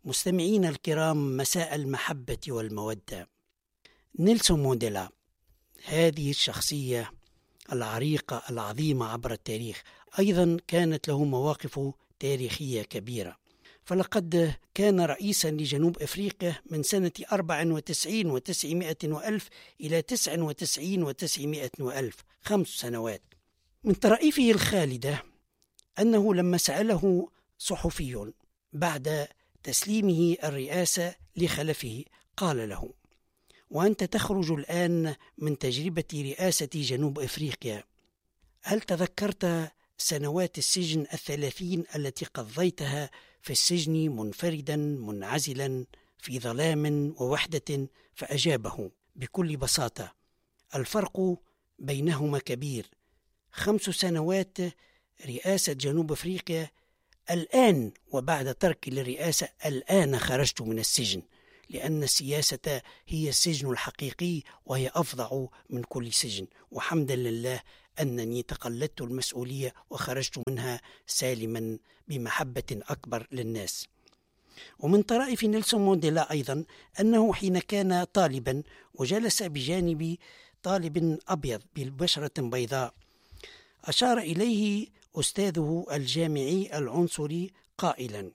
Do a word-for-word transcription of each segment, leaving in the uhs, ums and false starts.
مستمعين الكرام، مساء المحبة والمودة. نيلسون مانديلا، هذه الشخصية العريقة العظيمة عبر التاريخ، أيضا كانت له مواقف تاريخية كبيرة، فلقد كان رئيسا لجنوب أفريقيا من سنة أربعة وتسعين وتسعمائة وألف إلى تسعة وتسعين وتسعمائة وألف، خمس سنوات. من طرائفه الخالدة أنه لما سأله صحفي بعد تسليمه الرئاسة لخلفه قال له: وأنت تخرج الآن من تجربة رئاسة جنوب أفريقيا، هل تذكرت سنوات السجن الثلاثين التي قضيتها في السجن منفردا منعزلا في ظلام ووحدة؟ فأجابه بكل بساطة: الفرق بينهما كبير، خمس سنوات رئاسة جنوب أفريقيا، الآن وبعد ترك للرئاسة الآن خرجت من السجن، لأن السياسة هي السجن الحقيقي وهي أفظع من كل سجن، وحمدا لله أنني تقلدت المسؤولية وخرجت منها سالما بمحبة أكبر للناس. ومن طرائف نيلسون مانديلا أيضا أنه حين كان طالبا وجلس بجانب طالب أبيض ببشرة بيضاء، أشار إليه أستاذه الجامعي العنصري قائلا: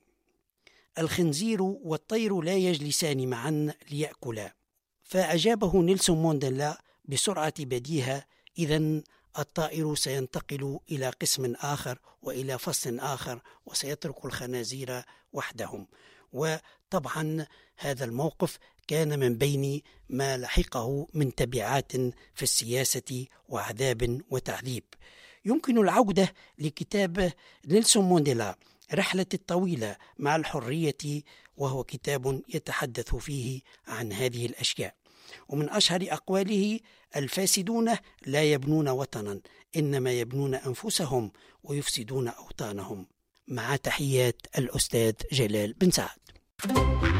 الخنزير والطير لا يجلسان معا ليأكلا. فأجابه نيلسون مانديلا بسرعة بديهة: إذن الطائر سينتقل إلى قسم آخر وإلى فصل آخر وسيترك الخنازير وحدهم. وطبعا هذا الموقف كان من بين ما لحقه من تبعات في السياسة وعذاب وتعذيب. يمكن العودة لكتاب نيلسون مانديلا رحلة الطويلة مع الحرية، وهو كتاب يتحدث فيه عن هذه الأشياء. ومن أشهر أقواله: الفاسدون لا يبنون وطنا، إنما يبنون أنفسهم ويفسدون أوطانهم. مع تحيات الأستاذ جلال بن سعد.